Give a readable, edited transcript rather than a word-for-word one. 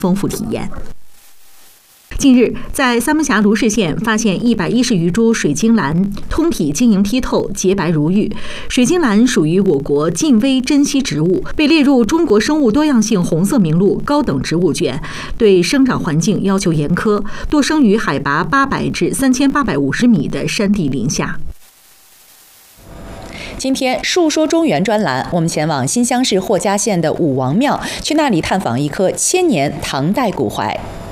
丰富体验。近日，在三门峡卢氏县发现110余株水晶兰，通体晶莹剔透，洁白如玉。水晶兰属于我国近危珍稀植物，被列入中国生物多样性红色名录高等植物卷，对生长环境要求严苛，多生于海拔800至3850米的山地林下。 今天述说中原专栏，我们前往新乡市霍家县的武王庙，去那里探访一棵1000年唐代古槐。